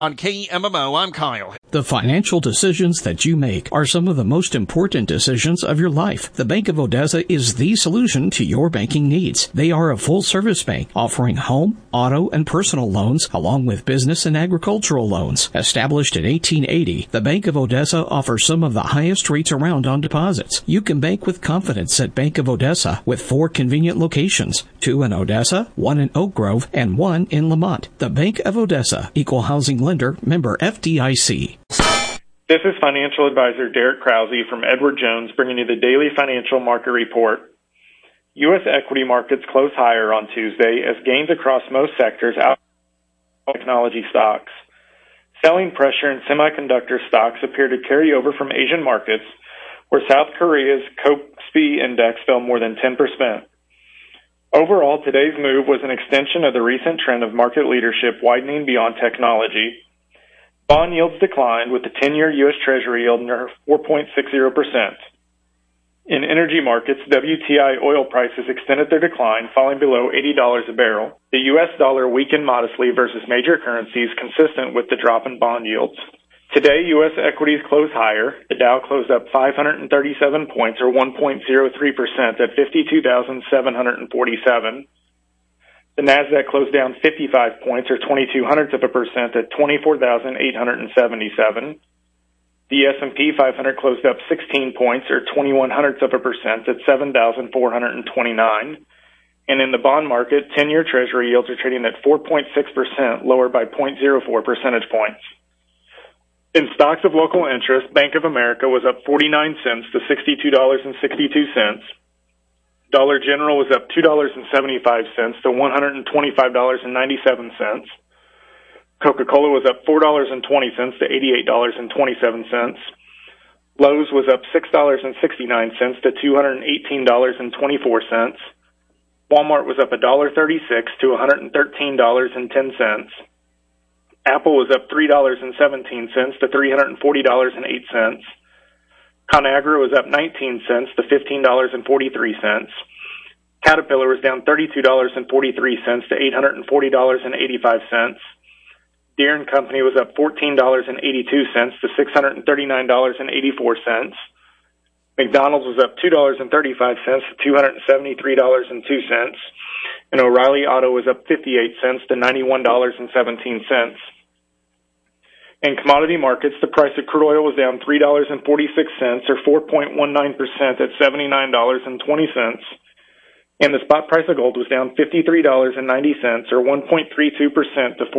On KMMO, I'm Kyle. The financial decisions that you make are some of the most important decisions of your life. The Bank of Odessa is the solution to your banking needs. They are a full-service bank offering home, auto, and personal loans, along with business and agricultural loans. Established in 1880, the Bank of Odessa offers some of the highest rates around on deposits. You can bank with confidence at Bank of Odessa with 4 convenient locations, 2 in Odessa, 1 in Oak Grove, and 1 in Lamont. The Bank of Odessa, Equal Housing Lender, member FDIC. This is financial advisor Derek Krause from Edward Jones bringing you the daily financial market report. U.S. equity markets closed higher on Tuesday as gains across most sectors outpaced technology stocks. Selling pressure in semiconductor stocks appear to carry over from Asian markets, where South Korea's KOSPI index fell more than 10%. Overall, today's move was an extension of the recent trend of market leadership widening beyond technology. Bond yields declined, with the 10-year U.S. Treasury yield near 4.60%. In energy markets, WTI oil prices extended their decline, falling below $80 a barrel. The U.S. dollar weakened modestly versus major currencies, consistent with the drop in bond yields. Today, U.S. equities closed higher. The Dow closed up 537 points, or 1.03%, at 52,747. The Nasdaq closed down 55 points, or 0.02% at 24,877. The S&P 500 closed up 16 points, or 0.01% at 7,429. And in the bond market, 10-year Treasury yields are trading at 4.6%, lower by 0.04 percentage points. In stocks of local interest, Bank of America was up 49 cents to $62.62. Dollar General was up $2.75 to $125.97. Coca-Cola was up $4.20 to $88.27. Lowe's was up $6.69 to $218.24. Walmart was up $1.36 to $113.10. Apple was up $3.17 to $340.08. ConAgra was up 19 cents to $15.43. Caterpillar was down $32.43 to $840.85. Deere & Company was up $14.82 to $639.84. McDonald's was up $2.35 to $273.02. And O'Reilly Auto was up 58 cents to $91.17. In commodity markets, the price of crude oil was down $3.46, or 4.19%, at $79.20. And the spot price of gold was down $53.90, or 1.32%, to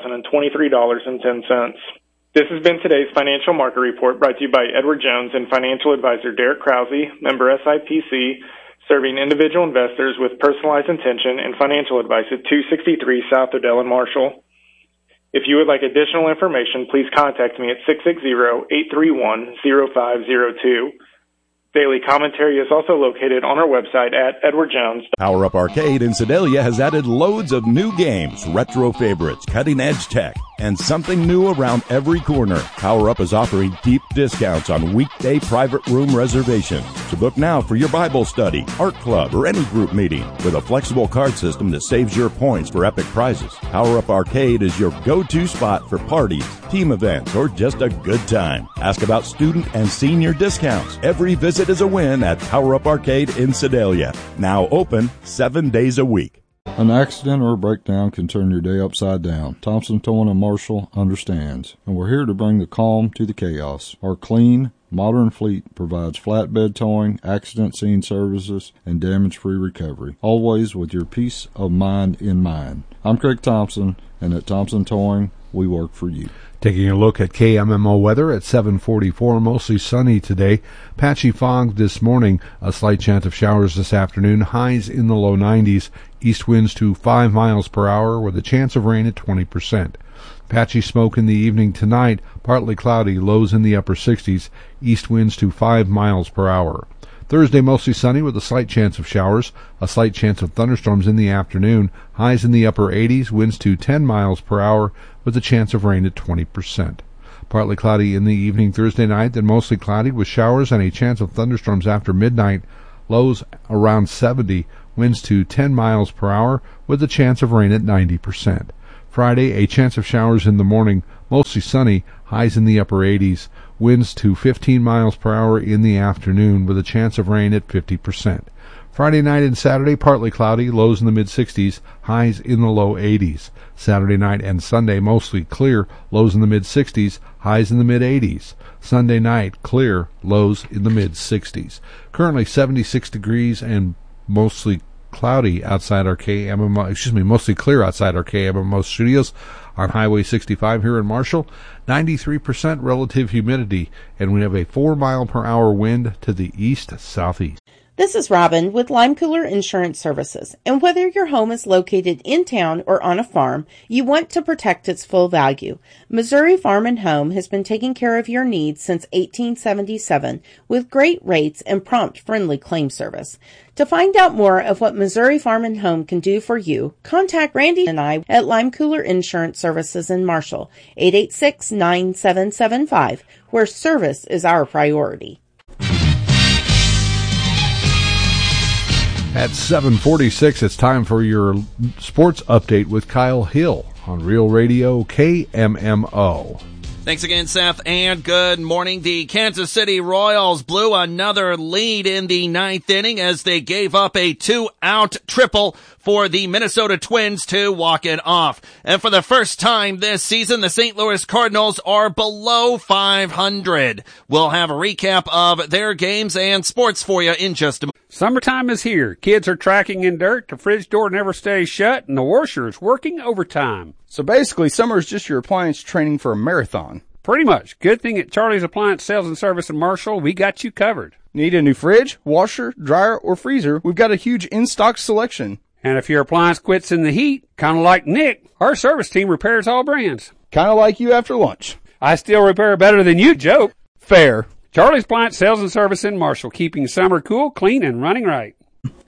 $4,023.10. This has been today's financial market report, brought to you by Edward Jones and financial advisor Derek Krause, member SIPC, serving individual investors with personalized attention and financial advice at 263 South Odell and Marshall. If you would like additional information, please contact me at 660-831-0502. Daily commentary is also located on our website at Edward Jones. Power Up Arcade in Sedalia has added loads of new games, retro favorites, cutting-edge tech, and something new around every corner. Power Up is offering deep discounts on weekday private room reservations. So book now for your Bible study, art club, or any group meeting with a flexible card system that saves your points for epic prizes. Power Up Arcade is your go-to spot for parties, team events, or just a good time. Ask about student and senior discounts. Every visit is a win at Power Up Arcade in Sedalia. Now open 7 days a week. An accident or a breakdown can turn your day upside down. Thompson Towing and Marshall understands, and we're here to bring the calm to the chaos. Our clean, modern fleet provides flatbed towing, accident scene services, and damage-free recovery, always with your peace of mind in mind. I'm Craig Thompson, and at Thompson Towing, we work for you. Taking a look at KMMO weather at 7:44, mostly sunny today. Patchy fog this morning, a slight chance of showers this afternoon, highs in the low 90s, east winds to 5 miles per hour with a chance of rain at 20%. Patchy smoke in the evening tonight, partly cloudy, lows in the upper 60s, east winds to 5 miles per hour. Thursday, mostly sunny with a slight chance of showers, a slight chance of thunderstorms in the afternoon, highs in the upper 80s, winds to 10 miles per hour with a chance of rain at 20%. Partly cloudy in the evening Thursday night, then mostly cloudy with showers and a chance of thunderstorms after midnight, lows around 70, winds to 10 miles per hour with a chance of rain at 90%. Friday, a chance of showers in the morning, mostly sunny, highs in the upper 80s, winds to 15 miles per hour in the afternoon with a chance of rain at 50%. Friday night and Saturday, partly cloudy, lows in the mid-60s, highs in the low 80s. Saturday night and Sunday, mostly clear, lows in the mid-60s, highs in the mid-80s. Sunday night, clear, lows in the mid-60s. Currently 76 degrees and mostly cloudy outside our mostly clear outside our KMMO studios on Highway 65 here in Marshall. 93% relative humidity, and we have a 4-mile-per-hour wind to the east-southeast. This is Robin with Lime Cooler Insurance Services, and whether your home is located in town or on a farm, you want to protect its full value. Missouri Farm and Home has been taking care of your needs since 1877 with great rates and prompt, friendly claim service. To find out more of what Missouri Farm and Home can do for you, contact Randy and I at Lime Cooler Insurance Services in Marshall, 886-9775, where service is our priority. At 7:46, it's time for your sports update with Kyle Hill on Real Radio KMMO. Thanks again, Seth, and good morning. The Kansas City Royals blew another lead in the ninth inning as they gave up a 2-out triple for the Minnesota Twins to walk it off. And for the first time this season, the St. Louis Cardinals are below 500. We'll have a recap of their games and sports for you in just a moment. Summertime is here. Kids are tracking in dirt, the fridge door never stays shut, and the washer is working overtime. So basically, summer is just your appliance training for a marathon. Pretty much. Good thing at Charlie's Appliance Sales and Service in Marshall, we got you covered. Need a new fridge, washer, dryer, or freezer? We've got a huge in-stock selection. And if your appliance quits in the heat, kind of like Nick, our service team repairs all brands. Kind of like you after lunch. I still repair better than you, joke. Fair. Charlie's Appliance Sales and Service in Marshall, keeping summer cool, clean, and running right.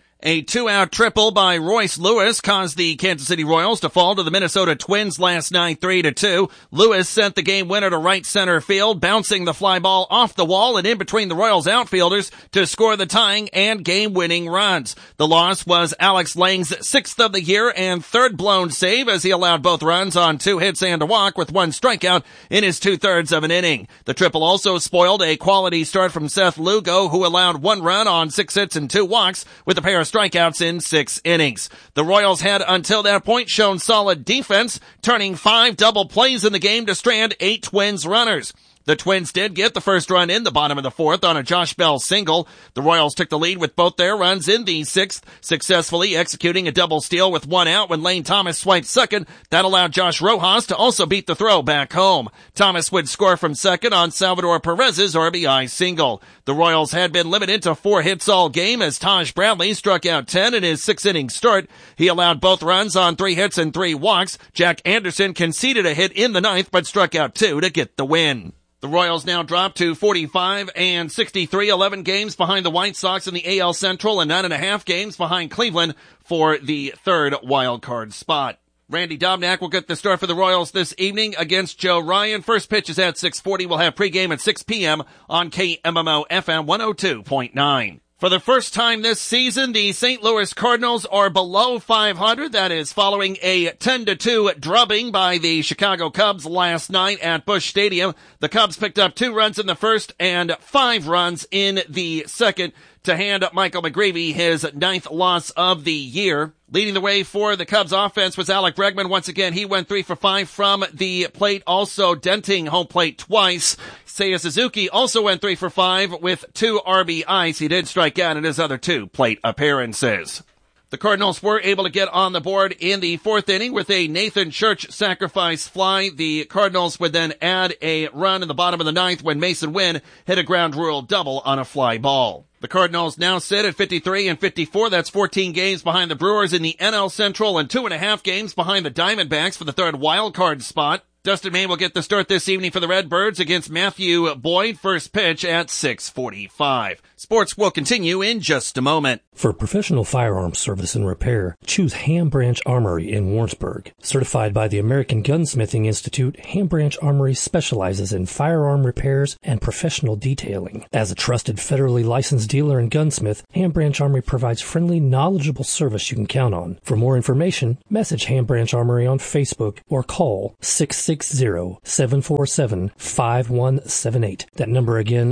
A 2-out triple by Royce Lewis caused the Kansas City Royals to fall to the Minnesota Twins last night 3-2. Lewis sent the game winner to right center field, bouncing the fly ball off the wall and in between the Royals outfielders to score the tying and game-winning runs. The loss was Alex Lang's 6th of the year and 3rd blown save as he allowed both runs on 2 hits and a walk with 1 strikeout in his 2/3 of an inning. The triple also spoiled a quality start from Seth Lugo, who allowed 1 run on 6 hits and 2 walks with a pair of strikeouts in 6 innings. The Royals had until that point shown solid defense, turning 5 double plays in the game to strand 8 Twins runners. The Twins did get the first run in the bottom of the 4th on a Josh Bell single. The Royals took the lead with both their runs in the 6th, successfully executing a double steal with 1 out when Lane Thomas swiped second. That allowed Josh Rojas to also beat the throw back home. Thomas would score from second on Salvador Perez's RBI single. The Royals had been limited to 4 hits all game as Taj Bradley struck out 10 in his 6-inning start. He allowed both runs on 3 hits and 3 walks. Jack Anderson conceded a hit in the 9th but struck out 2 to get the win. The Royals now drop to 45-63, 11 games behind the White Sox in the AL Central and 9.5 games behind Cleveland for the 3rd wild card spot. Randy Dobnak will get the start for the Royals this evening against Joe Ryan. First pitch is at 6:40. We'll have pregame at 6 p.m. on KMMO FM 102.9. For the first time this season, the St. Louis Cardinals are below 500. That is following a 10-2 drubbing by the Chicago Cubs last night at Busch Stadium. The Cubs picked up 2 runs in the first and 5 runs in the second to hand Michael McGreevy his 9th loss of the year. Leading the way for the Cubs offense was Alec Bregman. Once again, he went 3 for 5 from the plate, also denting home plate twice. Seiya Suzuki also went 3 for 5 with 2 RBIs. He did strike out in his other 2 plate appearances. The Cardinals were able to get on the board in the 4th inning with a Nathan Church sacrifice fly. The Cardinals would then add a run in the bottom of the 9th when Mason Wynn hit a ground rule double on a fly ball. The Cardinals now sit at 53-54. That's 14 games behind the Brewers in the NL Central and 2.5 games behind the Diamondbacks for the 3rd wild card spot. Dustin May will get the start this evening for the Redbirds against Matthew Boyd. First pitch at 6:45. Sports will continue in just a moment. For professional firearms service and repair, choose Ham Branch Armory in Warrensburg. Certified by the American Gunsmithing Institute, Ham Branch Armory specializes in firearm repairs and professional detailing. As a trusted federally licensed dealer and gunsmith, Ham Branch Armory provides friendly, knowledgeable service you can count on. For more information, message Ham Branch Armory on Facebook or call 660 660-747-5178. That number again,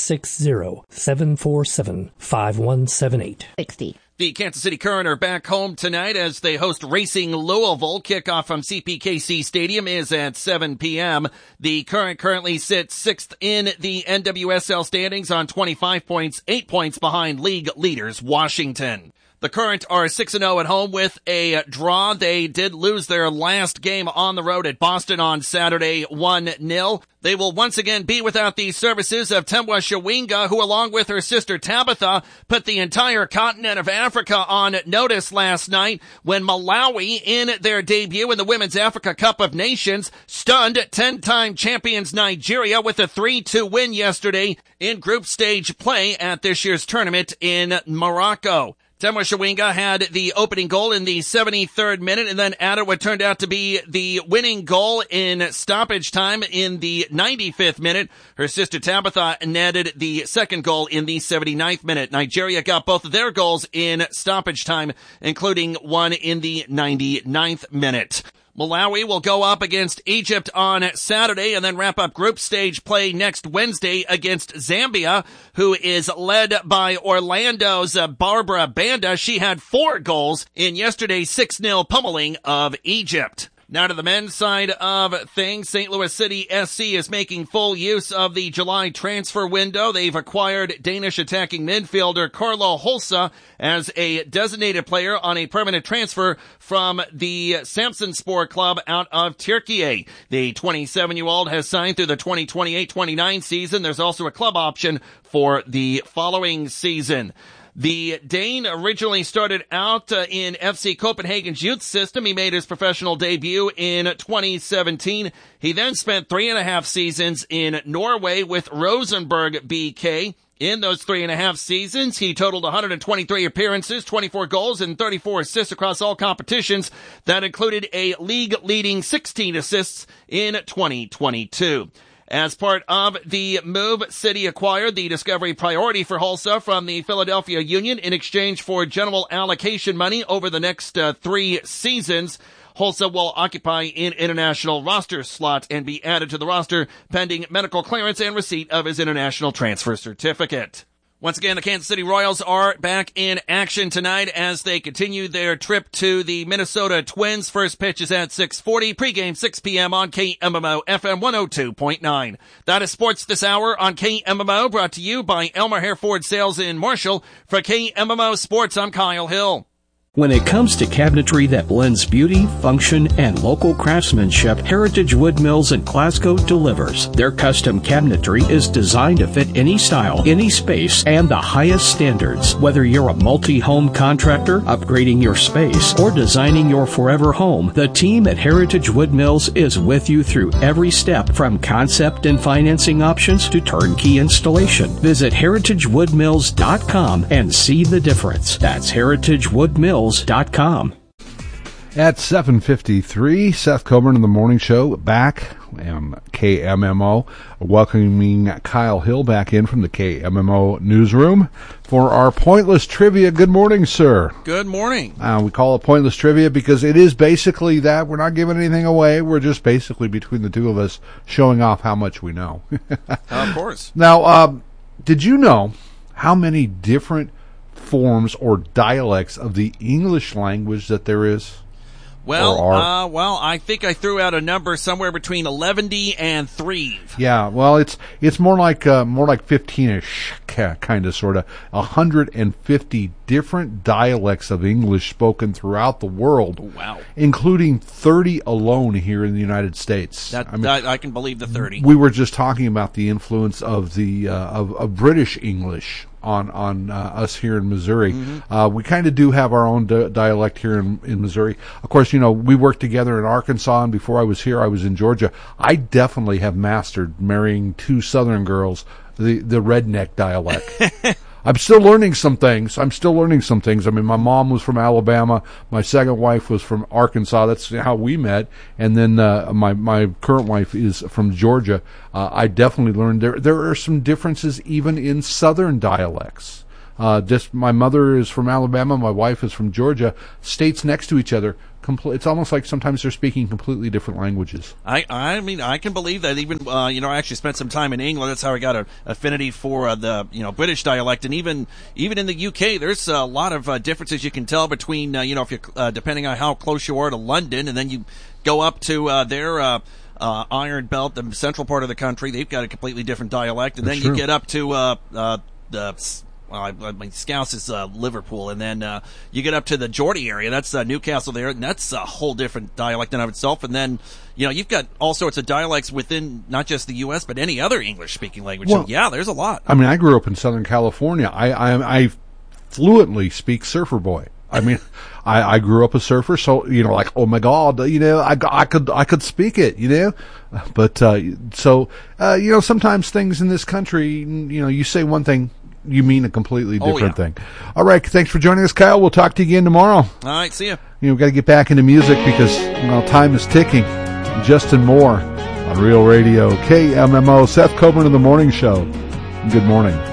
660-747-5178. 60. The Kansas City Current are back home tonight as they host Racing Louisville. Kickoff from CPKC Stadium is at 7 p.m. The Current currently sits 6th in the NWSL standings on 25 points, 8 points behind league leaders Washington. The Current are 6-0 at home with a draw. They did lose their last game on the road at Boston on Saturday, 1-0. They will once again be without the services of Temwa Shawinga, who along with her sister Tabitha put the entire continent of Africa on notice last night when Malawi, in their debut in the Women's Africa Cup of Nations, stunned 10-time champions Nigeria with a 3-2 win yesterday in group stage play at this year's tournament in Morocco. Temwa Shawinga had the opening goal in the 73rd minute and then added what turned out to be the winning goal in stoppage time in the 95th minute. Her sister Tabitha netted the second goal in the 79th minute. Nigeria got both of their goals in stoppage time, including one in the 99th minute. Malawi will go up against Egypt on Saturday and then wrap up group stage play next Wednesday against Zambia, who is led by Orlando's Barbara Banda. She had 4 goals in yesterday's 6-0 pummeling of Egypt. Now to the men's side of things, St. Louis City SC is making full use of the July transfer window. They've acquired Danish attacking midfielder Carlo Holsa as a designated player on a permanent transfer from the Samsunspor club out of Turkey. The 27-year-old has signed through the 2028-29 season. There's also a club option for the following season. The Dane originally started out in FC Copenhagen's youth system. He made his professional debut in 2017. He then spent 3.5 seasons in Norway with Rosenborg BK. In those 3.5 seasons, he totaled 123 appearances, 24 goals, and 34 assists across all competitions. That included a league-leading 16 assists in 2022. As part of the move, City acquired the Discovery Priority for Holsa from the Philadelphia Union in exchange for general allocation money over the next 3 seasons. Holsa will occupy an international roster slot and be added to the roster pending medical clearance and receipt of his international transfer certificate. Once again, the Kansas City Royals are back in action tonight as they continue their trip to the Minnesota Twins. First pitch is at 6:40, pregame 6 p.m. on KMMO FM 102.9. That is sports this hour on KMMO, brought to you by Elmer Hare Ford Sales in Marshall. For KMMO Sports, I'm Kyle Hill. When it comes to cabinetry that blends beauty, function, and local craftsmanship, Heritage Wood Mills in Glasgow delivers. Their custom cabinetry is designed to fit any style, any space, and the highest standards. Whether you're a multi-home contractor, upgrading your space, or designing your forever home, the team at Heritage Wood Mills is with you through every step, from concept and financing options to turnkey installation. Visit heritagewoodmills.com and see the difference. That's heritagewoodmills.com. At 7:53, Seth Coburn in the Morning Show back on KMMO, welcoming Kyle Hill back in from the KMMO newsroom for our Pointless Trivia. Good morning, sir. Good morning. We call it Pointless Trivia because it is basically that. We're not giving anything away. We're just basically, between the two of us, showing off how much we know. Of course. Now, did you know how many different forms or dialects of the English language that there is? Well, I think I threw out a number somewhere between 11 and 3. Yeah, well, it's more like 15ish, kind of, sort of. 150 different dialects of English spoken throughout the world. Wow. Including 30 alone here in the United States. I can believe the 30. We were just talking about the influence of the of British English on us here in Missouri. Mm-hmm. We kind of do have our own dialect here in Missouri. Of course, we worked together in Arkansas, and before I was here, I was in Georgia. I definitely have mastered, marrying 2 Southern girls, the redneck dialect. I'm still learning some things. I mean, my mom was from Alabama. My second wife was from Arkansas. That's how we met. And then my current wife is from Georgia. I definitely learned there are some differences even in Southern dialects. My mother is from Alabama. My wife is from Georgia. States next to each other, it's almost like sometimes they're speaking completely different languages. I mean, I can believe that. Even I actually spent some time in England. That's how I got an affinity for the British dialect, and even in the UK, there's a lot of differences you can tell between if you depending on how close you are to London, and then you go up to their Iron Belt, the central part of the country. They've got a completely different dialect, and then you get up to Scouse is Liverpool, and then you get up to the Geordie area. That's Newcastle there, and that's a whole different dialect in of itself. And then you've got all sorts of dialects within not just the U.S. but any other English-speaking language. Well, so yeah, there's a lot. I mean, I grew up in Southern California. I fluently speak Surfer Boy. I mean, I grew up a surfer, so like, oh my God, I could speak it, but sometimes things in this country, you say one thing, you mean a completely different thing. All right, thanks for joining us, Kyle. We'll talk to you again tomorrow. All right, see ya. We've got to get back into music because time is ticking. Justin Moore on Real Radio, KMMO. Seth Coburn of the Morning Show. Good morning.